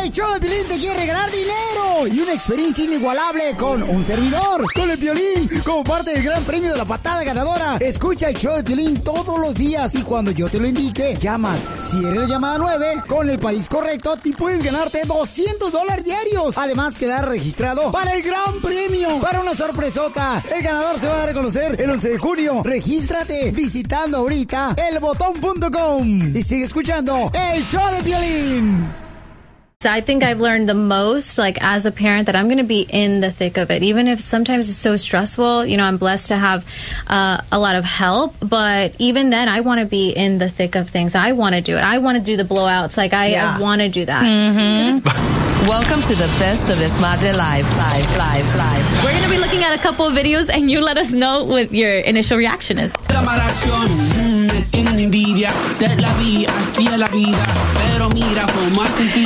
El show de Piolín te quiere regalar dinero y una experiencia inigualable con un servidor, con el Piolín, como parte del gran premio de la patada ganadora. Escucha el show de Piolín todos los días y cuando yo te lo indique, llamas. Si eres la llamada 9, con el país correcto, te puedes ganarte $200 diarios. Además, quedar registrado para el gran premio, para una sorpresota. El ganador se va a dar a conocer el 11 de junio. Regístrate visitando ahorita elbotón.com y sigue escuchando el show de Piolín. I think I've learned the most, like, as a parent, that I'm going to be in the thick of it. Even if sometimes it's so stressful, you know, I'm blessed to have a lot of help. But even then, I want to be in the thick of things. I want to do it. I want to do the blowouts. Like, I want to do that. Mm-hmm. Welcome to the best of Desmadre Live. We're going to be looking at a couple of videos, and you let us know what your initial reaction is. Tienen envidia, se la vi así a la vida, pero mira cómo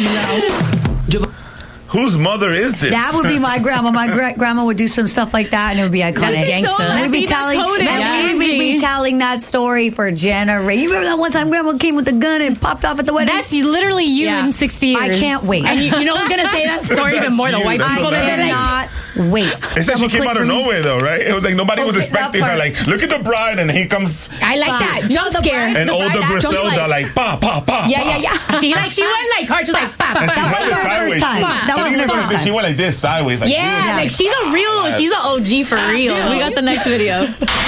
Whose mother is this? That would be my grandma. My grandma would do some stuff like that, and it would be iconic. We'd be telling that story for generations. You remember that one time Grandma came with a gun and popped off at the wedding? That's literally you in 60 years. I can't wait. And you know who's going to say that story even more? The white people. I cannot wait. It said she came out of nowhere, though, right? It was like nobody was expecting her. Like, look at the bride, and here comes. I like that jump scare. And older Griselda, like, pa, pa, pa. Yeah. She went like her. She was like, pa, pa. And she held it sideways. That wasn't her first time. She went like this sideways. Like, like she's an OG for real. We got the next video.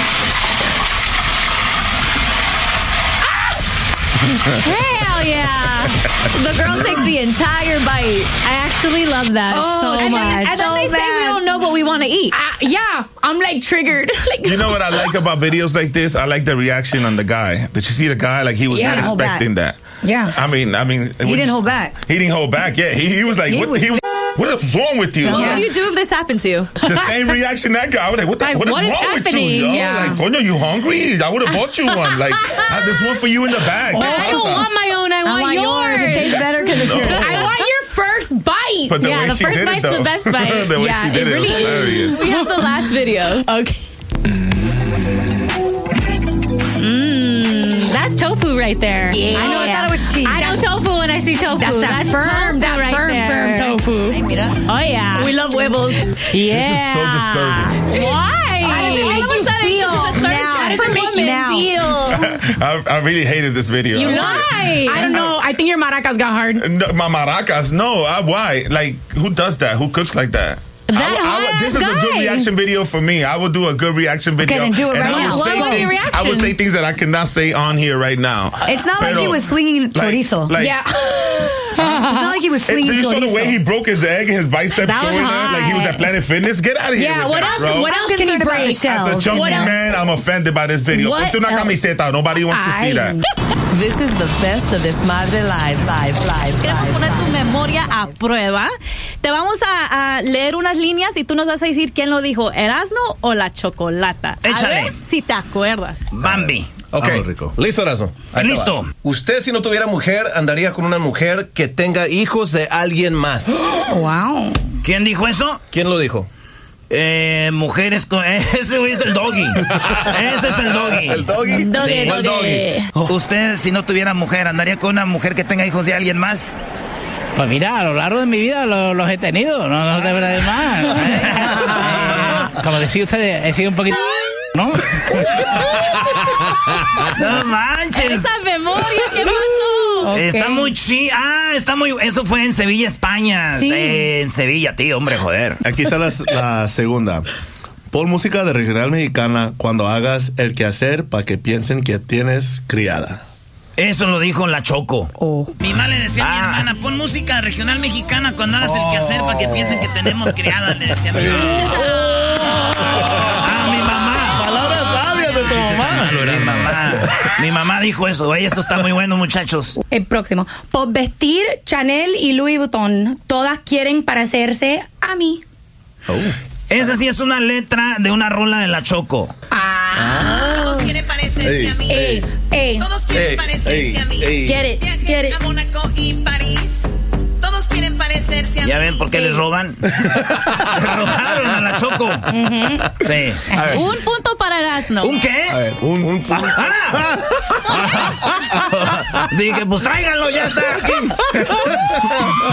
Hell yeah! The girl takes the entire bite. I actually love that so much. And then they say we don't know what we want to eat. Yeah, I'm like triggered. You know what I like about videos like this? I like the reaction on the guy. Did you see the guy? Like, he was not expecting that. Yeah. I mean, he didn't hold back. He didn't hold back. Yeah, he was like, what's wrong with you? What would you do if this happened to you? The same reaction that guy. I was like, what is wrong with you, yo? Yeah. Like, oh no, you hungry? I would have bought you one. Like, there's one for you in the bag. I don't want my own. I want yours. It tastes better because it's yours. I want your first bite. But the way the she first did bite's it, though. The best bite. The way she did it was hilarious. We have the last video. Okay. That's tofu right there. Yeah. I know, I thought it was cheese. I know tofu when I see tofu. That's firm tofu. Oh, yeah. We love huevos. This Yeah. is so disturbing. Why? All of a sudden, How does it make you feel? I really hated this video. Why? I don't know. I think your maracas got hard. No, my maracas? No. Why? Like, who does that? Who cooks like that? This is a good reaction video for me. I would do a good reaction video. Okay, then do it right now. What was your reaction? I would say things that I cannot say on here right now. It's not like he was swinging chorizo. Yeah. It's not like he was swinging chorizo. You saw the way he broke his egg and his bicep showing that? Like he was at Planet Fitness? Get out of here with that, bro. What else can he break? As a chunky man, I'm offended by this video. Ponte una camiseta. Nobody wants to see that. This is the best of Desmadre Live. Queremos poner tu memoria a prueba. Te vamos a leer unas líneas y tú nos vas a decir quién lo dijo, Erasmo o la Chocolata. Échale. A ver si te acuerdas. Bambi. Ok. ¿Listo, Erasmo? Listo. Usted, si no tuviera mujer, andaría con una mujer que tenga hijos de alguien más. Wow. ¿Quién dijo eso? ¿Quién lo dijo? Mujeres con... Ese es el doggy. Ese es el doggy. ¿El doggy? Sí, el doggy. Usted, si no tuviera mujer, ¿andaría con una mujer que tenga hijos de alguien más? Pues mira, a lo largo de mi vida los he tenido, no te verdad más. Como decía usted, he sido un poquito... ¿no? No manches. Esa memoria, ¿qué pasó? Okay. Está muy está muy... Eso fue en Sevilla, España. Sí. En Sevilla, tío, hombre, joder. Aquí está la segunda. Pon música de regional mexicana cuando hagas el quehacer para que piensen que tienes criada. Eso lo dijo la Choco. Mi mamá le decía a mi hermana, pon música regional mexicana cuando hagas el quehacer para que piensen que tenemos criada, le decía a mi mamá. Mi mamá. Palabras sabias de tu mamá. Mi mamá dijo eso. Oye, esto está muy bueno, muchachos. El próximo. Por vestir Chanel y Louis Vuitton, todas quieren parecerse a mí. Esa sí es una letra de una rola de la Choco. Todos quieren parecerse a mí. Todos quieren parecerse a mí. Get it. A Mónaco y París. Todos quieren parecerse a mí. ¿Ya ven por qué les roban? Les robaron a la Choco. Sí. Un punto para Erasmo. ¿Un qué? A ver, un punto. Dije, pues tráiganlo, ya está aquí.